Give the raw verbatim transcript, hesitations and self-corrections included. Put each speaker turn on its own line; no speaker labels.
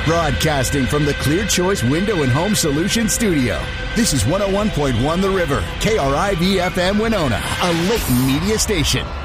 Broadcasting from the Clear Choice Window and Home Solutions studio, this is one oh one point one The River, K R I V F M Winona, a Layton media station.